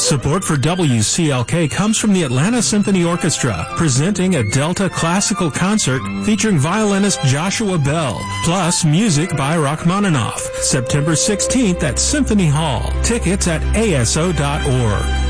Support for WCLK comes from the Atlanta Symphony Orchestra, presenting a Delta classical concert featuring violinist Joshua Bell, plus music by Rachmaninoff, September 16th at Symphony Hall. Tickets at aso.org.